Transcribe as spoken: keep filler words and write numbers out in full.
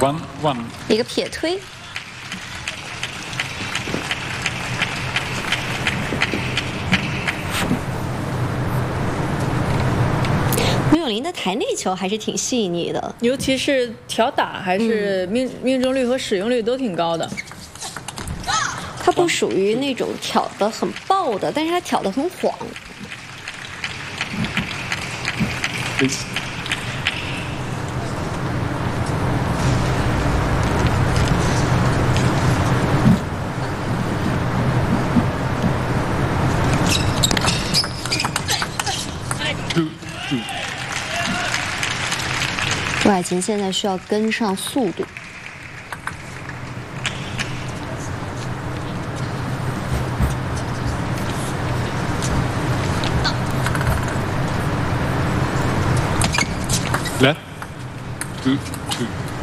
One one， 一个撇推。刘永林的台内球还是挺细腻的， 尤其是挑打还是命、嗯、命中率和使用率都挺高的。 他不属于那种挑得很爆的，但是他挑得很晃。 Please. Two two. 杜海琴现在需要跟上速度。 Left two two.